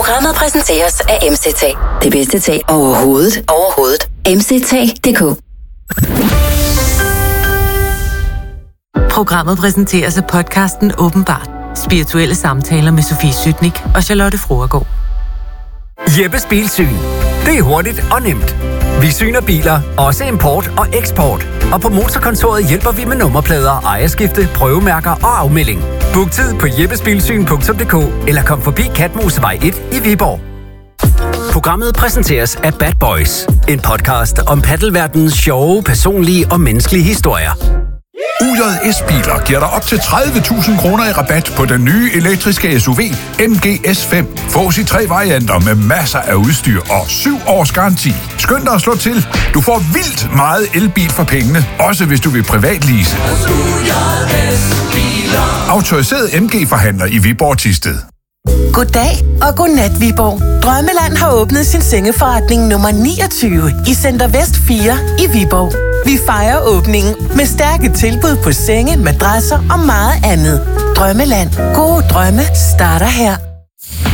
Programmet præsenteres af MCT. Det bedste tag overhovedet. MCT.dk. Programmet præsenteres af podcasten Åbenbart. Spirituelle samtaler med Sofie Sytnik og Charlotte Fruergaard. Jeppes Bilsyn. Det er hurtigt og nemt. Vi syner biler, også import og eksport. Og på Motorkontoret hjælper vi med nummerplader, ejerskifte, prøvemærker og afmelding. Book tid på jeppesbilsyn.dk eller kom forbi Katmosevej 1 i Viborg. Programmet præsenteres af Bad Boys. En podcast om paddelverdenens sjove, personlige og menneskelige historier. UJS-biler giver dig op til 30.000 kroner i rabat på den nye elektriske SUV MG S5. Fås i 3 varianter med masser af udstyr og 7 års garanti. Skynd dig at slå til. Du får vildt meget elbil for pengene, også hvis du vil privatlease. Autoriseret MG-forhandler i Viborg Thisted. Goddag og godnat, Viborg. Drømmeland har åbnet sin sengeforretning nummer 29 i Center Vest 4 i Viborg. Vi fejrer åbningen med stærke tilbud på senge, madrasser og meget andet. Drømmeland. Gode drømme starter her.